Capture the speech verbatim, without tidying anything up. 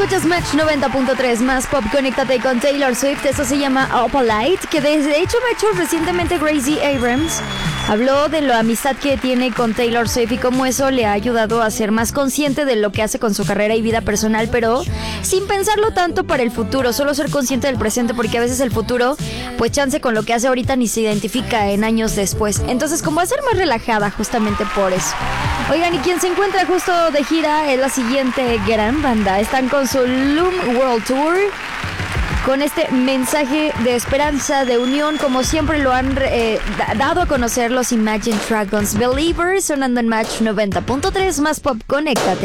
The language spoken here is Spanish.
Escuchas Match noventa punto tres más pop, conéctate con Taylor Swift. Eso se llama Opalite, que de hecho me ha hecho recientemente Gracie Abrams. Habló de la amistad que tiene con Taylor Swift y cómo eso le ha ayudado a ser más consciente de lo que hace con su carrera y vida personal, pero sin pensarlo tanto para el futuro, solo ser consciente del presente, porque a veces el futuro, pues chance con lo que hace ahorita ni se identifica en años después. Entonces, como va a ser más relajada justamente por eso. Oigan, y quien se encuentra justo de gira es la siguiente gran banda. Están con su Loom World Tour, con este mensaje de esperanza, de unión, como siempre lo han eh, dado a conocer los Imagine Dragons. Believers, sonando en Match noventa punto tres más pop, conéctate.